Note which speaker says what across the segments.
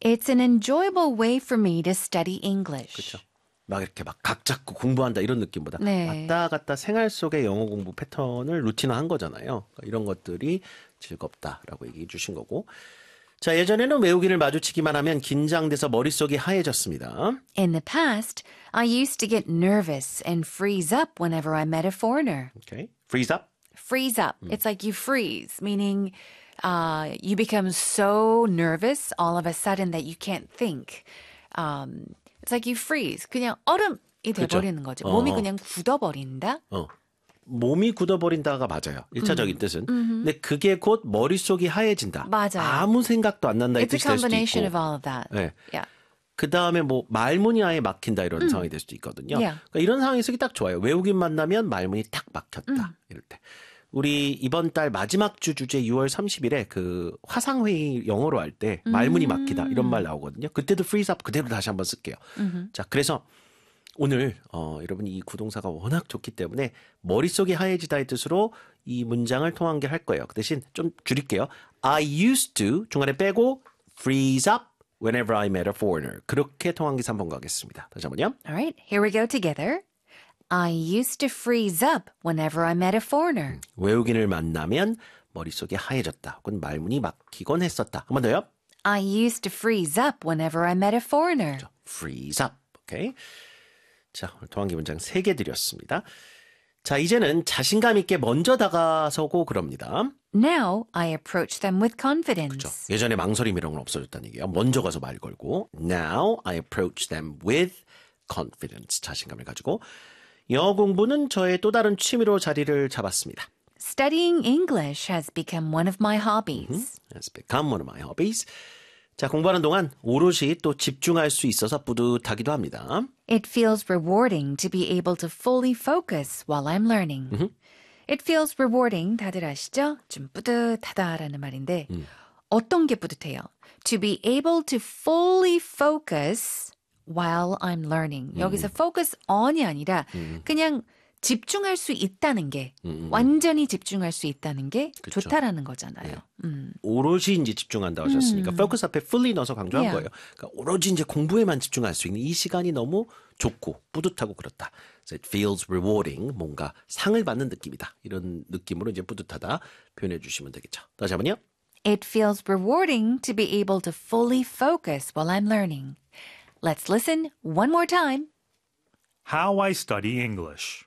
Speaker 1: It's an enjoyable way for me to study English.
Speaker 2: 그렇죠. 막 이렇게 막 각 잡고 공부한다 이런 느낌보다
Speaker 1: 네.
Speaker 2: 왔다 갔다 생활 속의 영어 공부 패턴을 루틴화한 거잖아요. 그러니까 이런 것들이 즐겁다라고 얘기해 주신 거고. 자, 예전에는 외우기를 마주치기만 하면 긴장돼서 머릿속이 하얘졌습니다.
Speaker 1: In the past, I used to get nervous and freeze up whenever I met a foreigner.
Speaker 2: Okay. Freeze up.
Speaker 1: Freeze up. It's like you freeze, meaning you become so nervous all of a sudden that you can't think. It's like you freeze. 그냥 얼음이 돼버리는 거죠. 몸이 그냥 굳어버린다.
Speaker 2: 몸이 굳어버린다가 맞아요. 1차적인 뜻은. 근데 그게 곧 머릿속이 하얘진다.
Speaker 1: 맞아요.
Speaker 2: 아무 생각도 안 난다 이
Speaker 1: It's a
Speaker 2: 뜻이 될 수도
Speaker 1: combination
Speaker 2: 있고.
Speaker 1: of all of that.
Speaker 2: 네.
Speaker 1: Yeah.
Speaker 2: 그 다음에 뭐 말문이 아예 막힌다 이런 상황이 될 수도 있거든요.
Speaker 1: Yeah.
Speaker 2: 그러니까 이런 상황이 쓰기 딱 좋아요. 외우긴 만나면 말문이 딱 막혔다. 이럴 때. 우리 이번 달 마지막 주 주제 6월 30일에 그 화상회의 영어로 할 때 말문이 막히다 이런 말 나오거든요. 그때도 freeze up 그대로 다시 한번 쓸게요. 자, 그래서 오늘 여러분이 이 구동사가 워낙 좋기 때문에 머릿속이 하얘지다의 뜻으로 이 문장을 통한결할 거예요. 그 대신 좀 줄일게요. I used to 중간에 빼고 freeze up whenever I met a foreigner. 그렇게 통한기사 한번 가겠습니다. 다시 한번요.
Speaker 1: All right, here we go together. I used to freeze up whenever I met a foreigner.
Speaker 2: 외국인을 만나면 머릿속이 하얘졌다. 혹은 말문이 막히곤 했었다. 한 번 더요.
Speaker 1: I used to freeze up whenever I met a foreigner.
Speaker 2: freeze up. 오케이. 자, 오늘 통한기 문장 3개 드렸습니다. 자, 이제는 자신감 있게 먼저 다가서고 그럽니다.
Speaker 1: Now I approach them with confidence.
Speaker 2: 그렇죠. 예전에 망설임 이런 건 없어졌다는 얘기예요. 먼저 가서 말 걸고. Now I approach them with confidence. 자신감을 가지고. 영어 공부는 저의 또 다른 취미로 자리를 잡았습니다.
Speaker 1: Studying English has become one of my hobbies.
Speaker 2: Has become one of my hobbies. 자, 공부하는 동안 오롯이 또 집중할 수 있어서 뿌듯하기도 합니다.
Speaker 1: It feels rewarding to be able to fully focus while I'm learning. It feels rewarding, 다들 아시죠? 좀 뿌듯하다라는 말인데 어떤 게 뿌듯해요? To be able to fully focus while I'm learning. 여기서 focus on이 아니라 그냥 집중할 수 있다는 게 완전히 집중할 수 있다는 게
Speaker 2: 그쵸.
Speaker 1: 좋다라는 거잖아요.
Speaker 2: 오롯이 이제 집중한다고 하셨으니까 focus 앞에 fully 넣어서 강조한
Speaker 1: Yeah.
Speaker 2: 거예요. 그러니까 오로지 이제 공부에만 집중할 수 있는 이 시간이 너무 좋고 뿌듯하고 그렇다. So it feels rewarding. 뭔가 상을 받는 느낌이다. 이런 느낌으로 이제 뿌듯하다 표현해 주시면 되겠죠. 다시 한번요.
Speaker 1: It feels rewarding to be able to fully focus while I'm learning. Let's listen one more time.
Speaker 3: How I study English.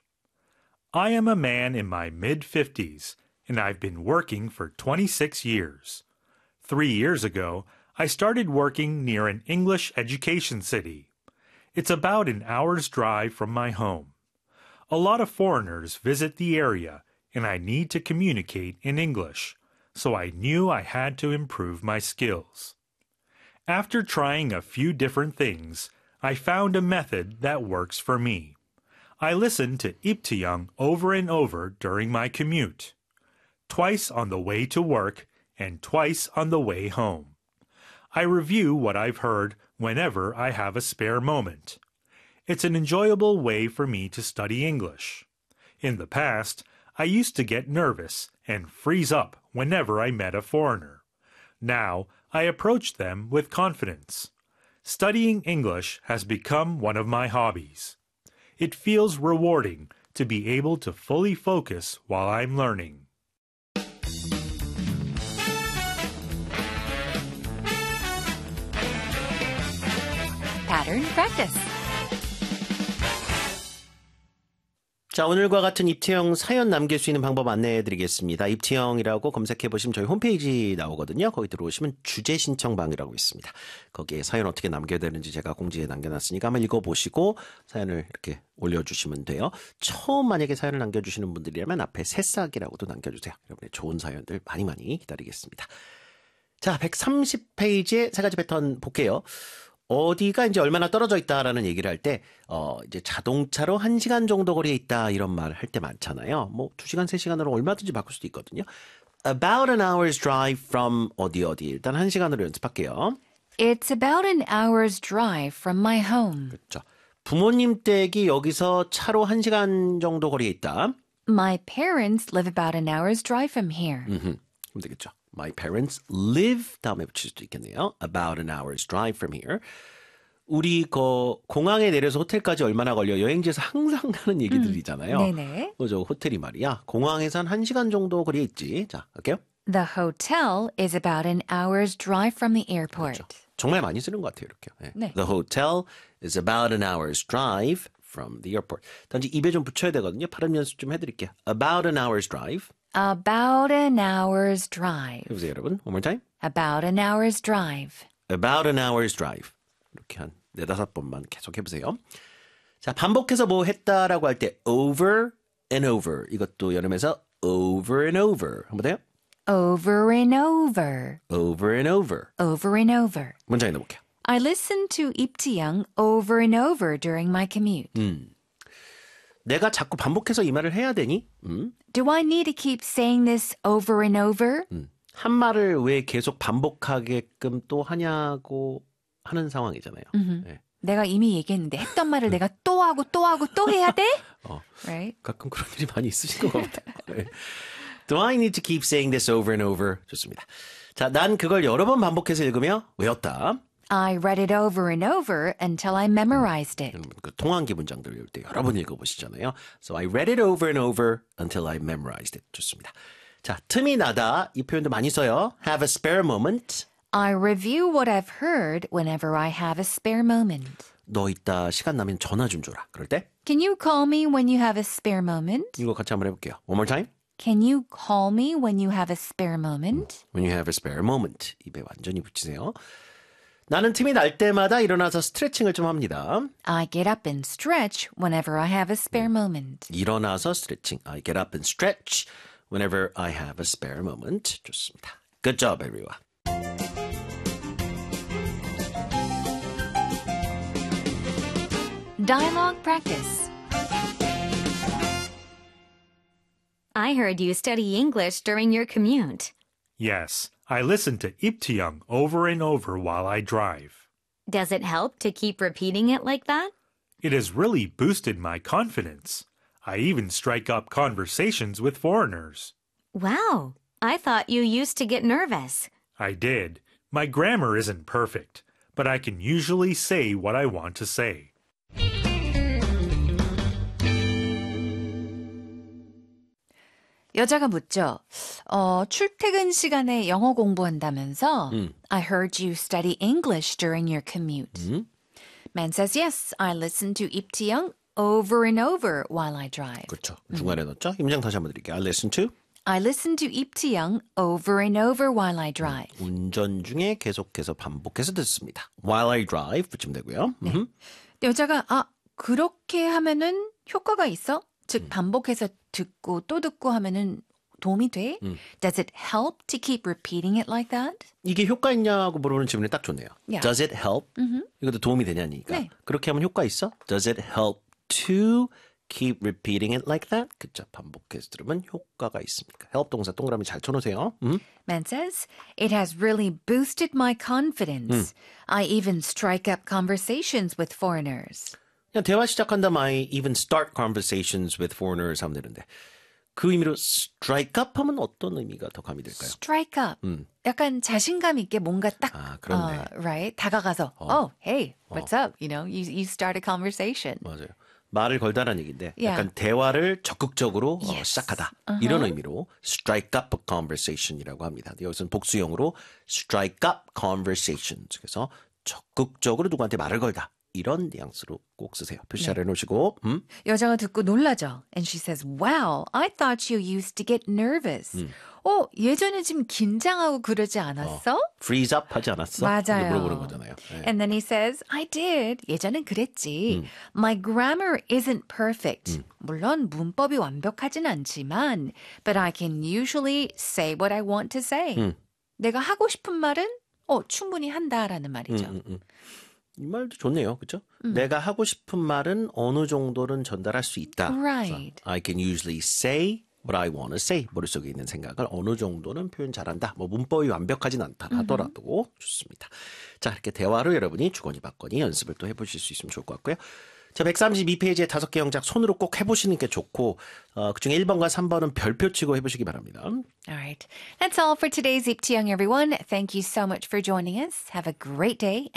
Speaker 3: I am a man in my mid-50s, and I've been working for 26 years. 3 years ago, I started working near an English education city. It's about an hour's drive from my home. A lot of foreigners visit the area, and I need to communicate in English, so I knew I had to improve my skills. After trying a few different things, I found a method that works for me. I listen to Iptiyang over and over during my commute, twice on the way to work and twice on the way home. I review what I've heard whenever I have a spare moment. It's an enjoyable way for me to study English. In the past, I used to get nervous and freeze up whenever I met a foreigner. Now, I approach them with confidence. Studying English has become one of my hobbies. It feels rewarding to be able to fully focus while I'm learning.
Speaker 1: Pattern practice.
Speaker 2: 자, 오늘과 같은 입티형 사연 남길 수 있는 방법 안내해 드리겠습니다. 입티형이라고 검색해 보시면 저희 홈페이지 나오거든요. 거기 들어오시면 주제 신청방이라고 있습니다. 거기에 사연 어떻게 남겨야 되는지 제가 공지에 남겨놨으니까 한번 읽어보시고 사연을 이렇게 올려주시면 돼요. 처음 만약에 사연을 남겨주시는 분들이라면 앞에 새싹이라고도 남겨주세요. 여러분의 좋은 사연들 많이 많이 기다리겠습니다. 자, 130페이지의 세 가지 패턴 볼게요. 어디가 이제 얼마나 떨어져 있다라는 얘기를 할 때, 이제 자동차로 1시간 정도 거리에 있다 이런 말 할 때 많잖아요. 뭐 2시간, 3시간으로 얼마든지 바꿀 수도 있거든요. About an hour's drive from 어디. 일단 1시간으로 연습할게요.
Speaker 1: It's about an hour's drive from my home.
Speaker 2: 그렇죠. 부모님 댁이 여기서 차로 1시간 정도 거리에 있다.
Speaker 1: My parents live about an hour's drive from here.
Speaker 2: 그럼 되겠죠. My parents live 다음에 붙일 수도 있겠네요. About an hour's drive from here. 우리 공항에 내려서 호텔까지 얼마나 걸려? 여행지에서 항상 하는 얘기들이잖아요.
Speaker 1: 네네.
Speaker 2: 그죠? 호텔이 말이야. 공항에서 한 1시간 정도 거리에 있지. 자, 갈게요.
Speaker 1: The hotel is about an hour's drive from the airport.
Speaker 2: 그렇죠. 정말 많이 쓰는 것 같아요. 이렇게. 네.
Speaker 1: 네.
Speaker 2: The hotel is about an hour's drive from the airport. 단지 입에 좀 붙여야 되거든요. 발음 연습 좀 해드릴게요. About an hour's drive.
Speaker 1: About an hour's drive.
Speaker 2: 해보세요, 여러분. One more time.
Speaker 1: About an hour's drive.
Speaker 2: About an hour's drive. 이렇게 한 4-5번만 계속 해보세요. 자, 반복해서 뭐 했다라고 할 때 over and over. 이것도 연음해서 over and over. 한번 더요.
Speaker 1: Over and over.
Speaker 2: Over and over.
Speaker 1: Over and over.
Speaker 2: 문장 읽어볼게요.
Speaker 1: I listened to 입지영 over and over during my commute.
Speaker 2: 내가 자꾸 반복해서 이 말을 해야 되니?
Speaker 1: Do I need to keep saying this over and over?
Speaker 2: 한 말을 왜 계속 반복하게끔 또 하냐고 하는 상황이잖아요. 네.
Speaker 1: 내가 이미 얘기했는데 했던 말을 내가 또 하고 또 하고 또 해야 돼? Right?
Speaker 2: 가끔 그런 일이 많이 있으신 것 같아요. 네. Do I need to keep saying this over and over? 좋습니다. 자, 난 그걸 여러 번 반복해서 읽으며 외웠다.
Speaker 1: I read it over and over until I memorized it.
Speaker 2: 그 통한기 문장들 외울 때 여러 번 읽어보시잖아요. So I read it over and over until I memorized it. 좋습니다. 자, 틈이 나다. 이 표현도 많이 써요. Have a spare moment.
Speaker 1: I review what I've heard whenever I have a spare moment.
Speaker 2: 너 이따 시간 나면 전화 좀 줘라. 그럴 때
Speaker 1: Can you call me when you have a spare moment?
Speaker 2: 이거 같이 한번 해볼게요. One more time.
Speaker 1: Can you call me when you have a spare moment?
Speaker 2: When you have a spare moment. 입에 완전히 붙이세요. 나는 틈이 날 때마다 일어나서 스트레칭을 좀 합니다.
Speaker 1: I get up and stretch whenever I have a spare moment.
Speaker 2: 일어나서 스트레칭. I get up and stretch whenever I have a spare moment. 좋습니다. Good job, everyone.
Speaker 1: Dialogue practice.
Speaker 4: I heard you study English during your commute.
Speaker 3: Yes, I listen to 입티영 over and over while I drive.
Speaker 4: Does it help to keep repeating it like that?
Speaker 3: It has really boosted my confidence. I even strike up conversations with foreigners.
Speaker 4: Wow, I thought you used to get nervous.
Speaker 3: I did. My grammar isn't perfect, but I can usually say what I want to say.
Speaker 1: 여자가 묻죠. 출퇴근 시간에 영어 공부한다면서 I heard you study English during your commute. Man says, yes, I listen to 입지영 over and over while I drive.
Speaker 2: 그렇죠. 중간에 넣었죠. 임장 다시 한번 드릴게요. I listen to.
Speaker 1: I listen to 입지영 over and over while I drive.
Speaker 2: 운전 중에 계속해서 반복해서 듣습니다. While I drive 붙이면 되고요.
Speaker 1: 여자가 그렇게 하면은 효과가 있어? 즉 반복해서 듣고 또 듣고 하면은 도움이 돼? Does it help to keep repeating it like that?
Speaker 2: 이게 효과 있냐고 물어보는 질문이 딱 좋네요.
Speaker 1: Yeah.
Speaker 2: Does it help? 이것도 도움이 되냐니까.
Speaker 1: 네.
Speaker 2: 그렇게 하면 효과 있어? Does it help to keep repeating it like that? 그쵸. 반복해서 들으면 효과가 있습니까? help 동사 동그라미 잘 쳐놓으세요.
Speaker 1: Man says, it has really boosted my confidence. I even strike up conversations with foreigners.
Speaker 2: 그냥 대화 시작한다면 I even start conversations with foreigners 하면 되는데 그 의미로 strike up 하면 어떤 의미가 더 가미될까요?
Speaker 1: Strike up. 약간 자신감 있게 뭔가 딱,
Speaker 2: 그렇네.
Speaker 1: right? 다가가서, hey, what's up? You know, you start a conversation.
Speaker 2: 맞아요. 말을 걸다라는 얘기인데
Speaker 1: Yeah.
Speaker 2: 약간 대화를 적극적으로
Speaker 1: Yes.
Speaker 2: 시작하다 이런 의미로 strike up a conversation이라고 합니다. 여기서는 복수형으로 strike up conversations 그래서 적극적으로 누구한테 말을 걸다 이런 뉘앙스로 꼭 쓰세요. 표시 잘 해놓으시고
Speaker 1: 여자가 듣고 놀라죠. And she says, wow, I thought you used to get nervous. 예전에 좀 긴장하고 그러지 않았어?
Speaker 2: freeze up 하지 않았어?
Speaker 1: 맞아요.
Speaker 2: 이렇게 물어보는 거잖아요. 네.
Speaker 1: And then he says, I did. 예전엔 그랬지. My grammar isn't perfect. 물론 문법이 완벽하진 않지만, but I can usually say what I want to say. 내가 하고 싶은 말은 충분히 한다라는 말이죠.
Speaker 2: 이 말도 좋네요. 그렇죠? 내가 하고 싶은 말은 어느 정도는 전달할 수 있다.
Speaker 1: Right.
Speaker 2: 그래서 I can usually say what I want to say. 머릿속에 있는 생각을 어느 정도는 표현 잘한다. 뭐 문법이 완벽하진 않다 하더라도 좋습니다. 자, 이렇게 대화로 여러분이 주거니 받거니 연습을 또 해보실 수 있으면 좋을 것 같고요. 자, 132페이지의 5개 영작 손으로 꼭 해보시는 게 좋고 그중에 1번과 3번은 별표 치고 해보시기 바랍니다.
Speaker 1: All right. That's all for today's 입티영, everyone. Thank you so much for joining us. Have a great day.